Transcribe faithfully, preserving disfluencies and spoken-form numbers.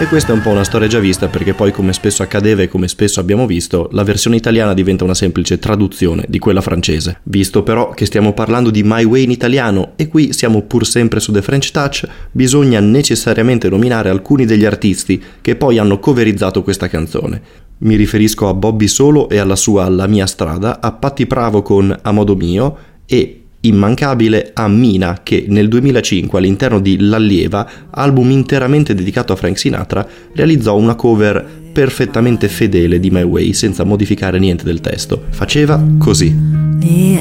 E questa è un po' una storia già vista, perché poi, come spesso accadeva e come spesso abbiamo visto, la versione italiana diventa una semplice traduzione di quella francese. Visto però che stiamo parlando di My Way in italiano e qui siamo pur sempre su The French Touch, bisogna necessariamente nominare alcuni degli artisti che poi hanno coverizzato questa canzone. Mi riferisco a Bobby Solo e alla sua La mia strada, a Patti Pravo con A modo mio e immancabile a Mina, che nel duemilacinque all'interno di L'Allieva, album interamente dedicato a Frank Sinatra, realizzò una cover perfettamente fedele di My Way senza modificare niente del testo. Faceva così. The